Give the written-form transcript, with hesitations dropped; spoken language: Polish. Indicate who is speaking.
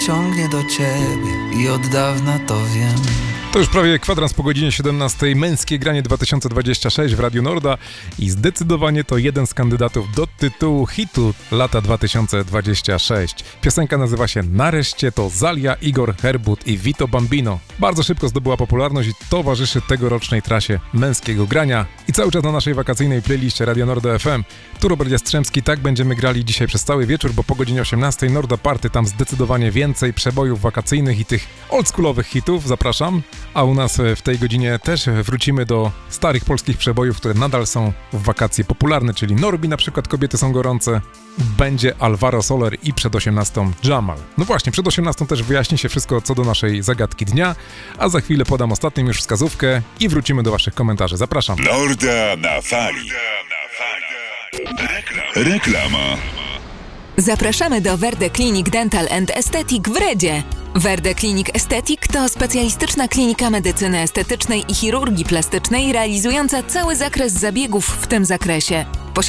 Speaker 1: ciągnie do ciebie i od dawna to wiem.
Speaker 2: To już prawie kwadrans po godzinie 17. Męskie granie 2026 w Radiu Norda i zdecydowanie to jeden z kandydatów do tytułu hitu lata 2026. Piosenka nazywa się Nareszcie, to Zalia, Igor Herbut i Vito Bambino. Bardzo szybko zdobyła popularność i towarzyszy tegorocznej trasie męskiego grania. I cały czas na naszej wakacyjnej playliście Radio Norda FM. Tu Robert Jastrzębski, tak będziemy grali dzisiaj przez cały wieczór, bo po godzinie 18 Norda Party, tam zdecydowanie więcej przebojów wakacyjnych i tych oldschoolowych hitów, zapraszam. A u nas w tej godzinie też wrócimy do starych polskich przebojów, które nadal są w wakacje popularne, czyli Norbi na przykład, Kobiety są gorące, będzie Alvaro Soler i przed 18 Jamal. No właśnie, przed 18 też wyjaśni się wszystko co do naszej zagadki dnia, a za chwilę podam ostatnią już wskazówkę i wrócimy do waszych komentarzy. Zapraszam.
Speaker 3: Norda na fali. Reklama.
Speaker 4: Zapraszamy do Verde Clinic Dental and Aesthetic w Redzie. Verde Clinic Aesthetic to specjalistyczna klinika medycyny estetycznej i chirurgii plastycznej realizująca cały zakres zabiegów w tym zakresie.